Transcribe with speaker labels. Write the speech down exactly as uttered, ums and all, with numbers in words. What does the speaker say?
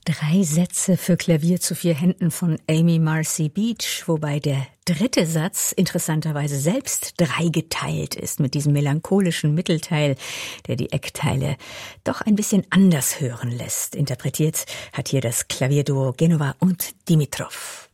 Speaker 1: Drei Sätze für Klavier zu vier Händen von Amy Marcy Beach, wobei der dritte Satz interessanterweise selbst dreigeteilt ist mit diesem melancholischen Mittelteil, der die Eckteile doch ein bisschen anders hören lässt. Interpretiert hat hier das Klavierduo Genova und Dimitrov.